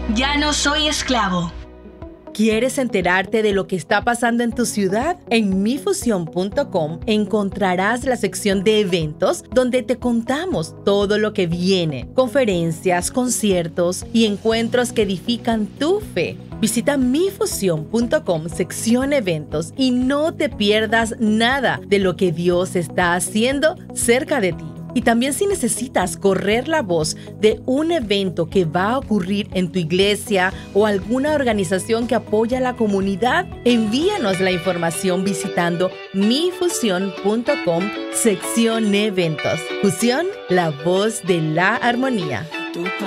Ya no soy esclavo. ¿Quieres enterarte de lo que está pasando en tu ciudad? En mifusión.com encontrarás la sección de eventos donde te contamos todo lo que viene, conferencias, conciertos y encuentros que edifican tu fe. Visita mifusión.com sección eventos y no te pierdas nada de lo que Dios está haciendo cerca de ti. Y también si necesitas correr la voz de un evento que va a ocurrir en tu iglesia o alguna organización que apoya a la comunidad, envíanos la información visitando mifusión.com sección eventos. Fusión, la voz de la armonía.